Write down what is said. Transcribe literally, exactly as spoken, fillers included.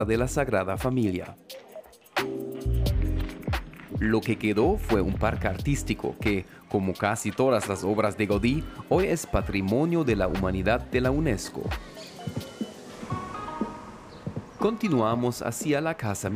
de la Sagrada Familia. Lo que quedó fue un parque artístico que, como casi todas las obras de Gaudí, hoy es Patrimonio de la Humanidad de la UNESCO. Continuamos hacia la Casa